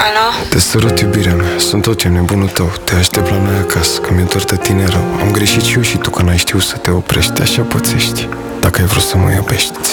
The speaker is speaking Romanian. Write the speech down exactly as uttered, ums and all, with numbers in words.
Alo? Te sărut, iubirea mea, sunt tot ce nebunul tău. Te aștept la noi acasă, că mi-e dor de tine rău. Am greșit și eu și tu, că n-ai știut să te oprești. Așa pățești, dacă ai vrut să mă iubești.